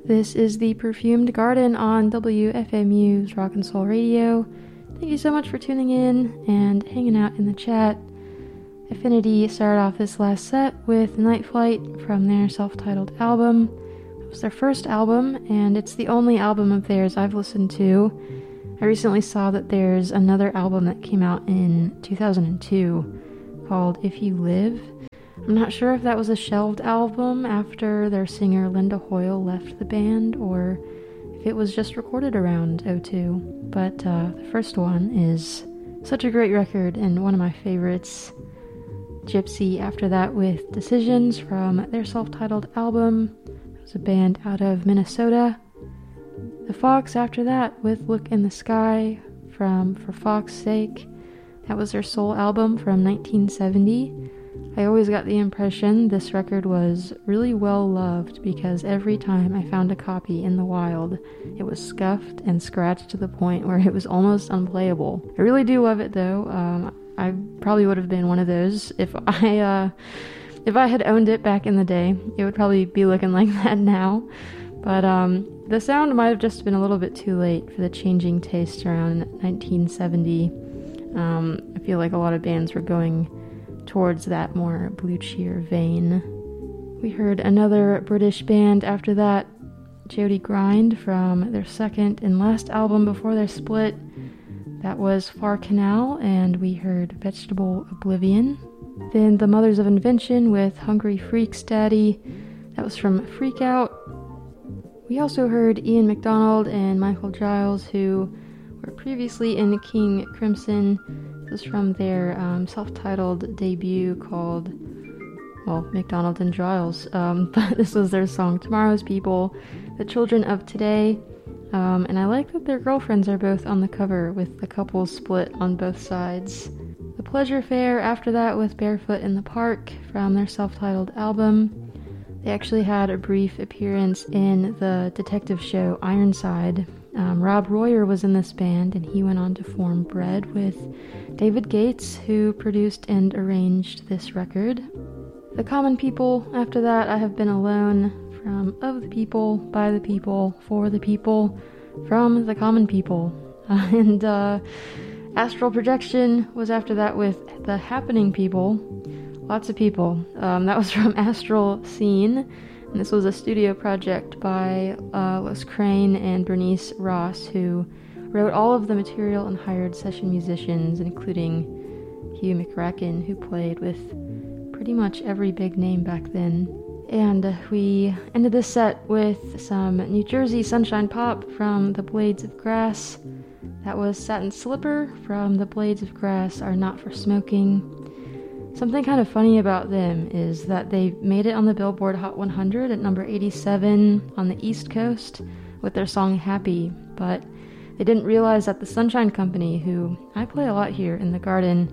This is the Perfumed Garden on WFMU's Rock and Soul Radio. Thank you so much for tuning in and hanging out in the chat. Affinity started off this last set with Night Flight from their self-titled album. It was their first album, and it's the only album of theirs I've listened to. I recently saw that there's another album that came out in 2002 called If You Live. I'm not sure if that was a shelved album after their singer Linda Hoyle left the band, or if it was just recorded around '02. But the first one is such a great record and one of my favorites. Gypsy after that with Decisions from their self-titled album. It was a band out of Minnesota. The Fox after that with Look in the Sky from For Fox's Sake. That was their soul album from 1970. I always got the impression this record was really well loved because every time I found a copy in the wild, it was scuffed and scratched to the point where it was almost unplayable. I really do love it though. I probably would have been one of those if I had owned it back in the day. It would probably be looking like that now. But the sound might have just been a little bit too late for the changing taste around 1970. I feel like a lot of bands were going towards that more Blue Cheer vein. We heard another British band after that, Jody Grind, from their second and last album before their split. That was Far Canal, and we heard Vegetable Oblivion. Then the Mothers of Invention with Hungry Freaks Daddy. That was from Freak Out. We also heard Ian MacDonald and Michael Giles, who were previously in King Crimson. This was from their self-titled debut called, well, MacDonald and Giles. But this was their song Tomorrow's People, The Children of Today. And I like that their girlfriends are both on the cover with the couple split on both sides. The Pleasure Fair after that with Barefoot in the Park from their self-titled album. They actually had a brief appearance in the detective show Ironside. Rob Royer was in this band, and he went on to form Bread with David Gates, who produced and arranged this record. The Common People after that, I Have Been Alone, from Of the People, By the People, For the People, from The Common People. And Astral Projection was after that with The Happening People. Lots of people. That was from Astral Scene, and this was a studio project by Les Crane and Bernice Ross, who wrote all of the material and hired session musicians, including Hugh McRacken, who played with pretty much every big name back then. And we ended this set with some New Jersey Sunshine Pop from The Blades of Grass. That was Satin Slipper from The Blades of Grass Are Not for Smoking. Something kind of funny about them is that they made it on the Billboard Hot 100 at number 87 on the East Coast with their song Happy, but they didn't realize that the Sunshine Company, who I play a lot here in the Garden,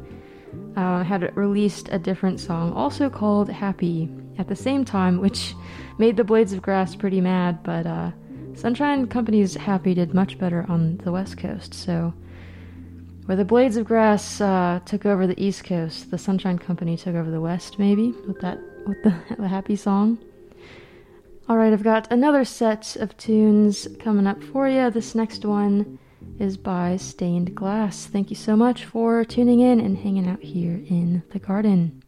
had released a different song, also called Happy, at the same time, which made the Blades of Grass pretty mad, but Sunshine Company's Happy did much better on the West Coast, so where the Blades of Grass took over the East Coast, the Sunshine Company took over the West, maybe, with the Happy song. Alright, I've got another set of tunes coming up for you. This next one is by Stained Glass. Thank you so much for tuning in and hanging out here in the Garden.